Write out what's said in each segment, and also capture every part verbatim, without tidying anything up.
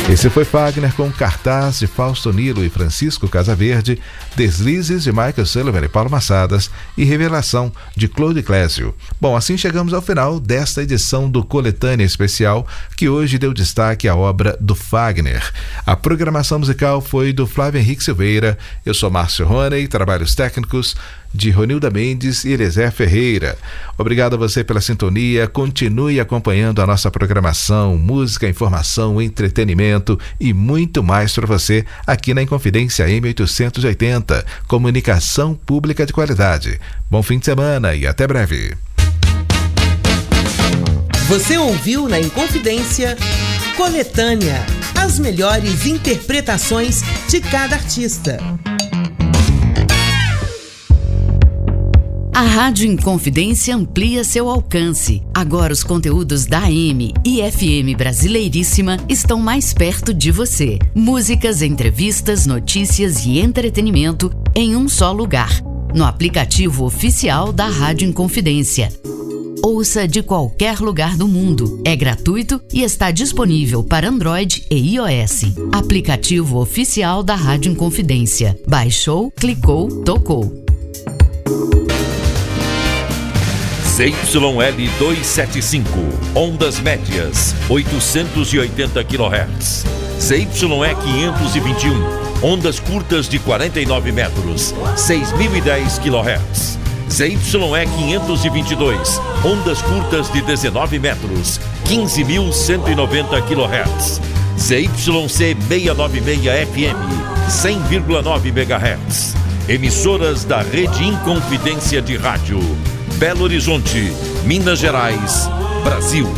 Esse foi Fagner com Cartaz de Fausto Nilo e Francisco Casaverde, Deslizes de Michael Sullivan e Paulo Massadas e Revelação de Claude Clésio. Bom, assim chegamos ao final desta edição do Coletânea Especial, que hoje deu destaque à obra do Fagner. A programação musical foi do Flávio Henrique Silveira. Eu sou Márcio Roney, trabalhos técnicos de Ronilda Mendes e Eliezer Ferreira. Obrigado a você pela sintonia. Continue acompanhando a nossa programação, música, informação, entretenimento e muito mais para você aqui na Inconfidência M oitocentos e oitenta, comunicação pública de qualidade. Bom fim de semana e até breve. Você ouviu na Inconfidência Coletânea, as melhores interpretações de cada artista. A Rádio Inconfidência amplia seu alcance. Agora os conteúdos da A M e F M Brasileiríssima estão mais perto de você. Músicas, entrevistas, notícias e entretenimento em um só lugar. No aplicativo oficial da Rádio Inconfidência. Ouça de qualquer lugar do mundo. É gratuito e está disponível para Android e iOS. Aplicativo oficial da Rádio Inconfidência. Baixou, clicou, tocou. Z Y L duzentos e setenta e cinco, ondas médias, oitocentos e oitenta quilohertz. Z Y E quinhentos e vinte e um, ondas curtas de quarenta e nove metros, seis mil e dez quilohertz. Z Y E quinhentos e vinte e dois, ondas curtas de dezenove metros, quinze mil cento e noventa quilohertz. Z Y C seiscentos e noventa e seis F M, cem vírgula nove megahertz. Emissoras da Rede Inconfidência de Rádio. Belo Horizonte, Minas Gerais, Brasil.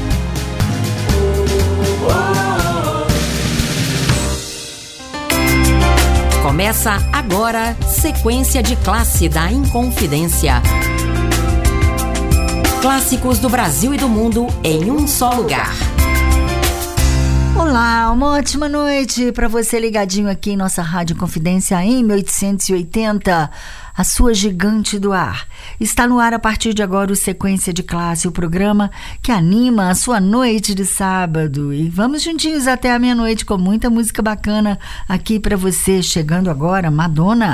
Começa agora, sequência de classe da Inconfidência. Clássicos do Brasil e do mundo em um só lugar. Olá, uma ótima noite para você ligadinho aqui em nossa Rádio Inconfidência M oitocentos e oitenta, a sua gigante do ar. Está no ar a partir de agora o Sequência de Classe, o programa que anima a sua noite de sábado. E vamos juntinhos até a meia-noite com muita música bacana aqui para você. Chegando agora, Madonna.